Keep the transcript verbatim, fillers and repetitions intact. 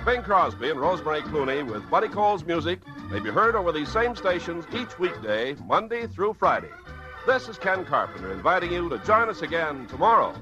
Bing Crosby and Rosemary Clooney with Buddy Cole's music may be heard over these same stations each weekday, Monday through Friday. This is Ken Carpenter inviting you to join us again tomorrow